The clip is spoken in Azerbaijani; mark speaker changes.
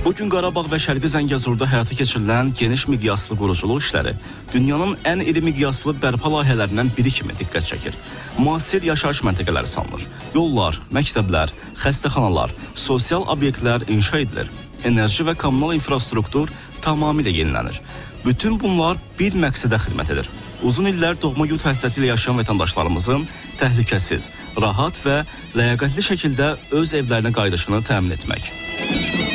Speaker 1: Bugün Qarabağ və Şərqi Zəngəzurda həyata keçirilən geniş miqyaslı quruculuq işləri dünyanın ən iri miqyaslı bərpa layihələrindən biri kimi diqqət çəkir. Müasir yaşayış məntəqələri salınır. Yollar, məktəblər, xəstəxanalar, sosial obyektlər inşa edilir. Enerji və kommunal infrastruktur tamamilə yenilənir. Bütün bunlar bir məqsədə xidmət edir. Uzun illər doğma yurt həsrəti ilə yaşayan vətəndaşlarımızın təhlükəsiz, rahat və ləyaqətli şəkildə öz evlərinə qayıdışını təmin etmək.